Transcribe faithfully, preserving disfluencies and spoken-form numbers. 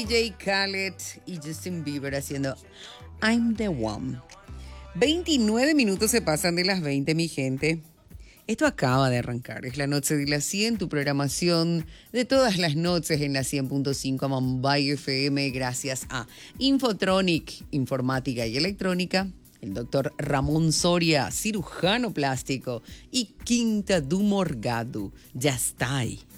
J Khaled y Justin Bieber haciendo I'm the One. veintinueve minutos se pasan de las veinte, mi gente. Esto acaba de arrancar. Es la noche de las cien, tu programación de todas las noches en la cien punto cinco Mumbai F M, gracias a Infotronic, Informática y Electrónica, el doctor Ramón Soria, cirujano plástico, y Quinta do Morgado. Ya está ahí.